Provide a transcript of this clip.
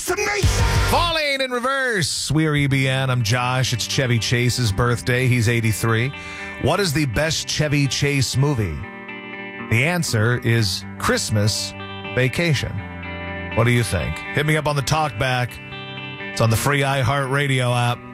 destination. Falling in reverse. We are EBN. I'm Josh. It's Chevy Chase's birthday. He's 83. What is the best Chevy Chase movie? The answer is Christmas Vacation. What do you think? Hit me up on the talk back. It's on the free iHeartRadio app.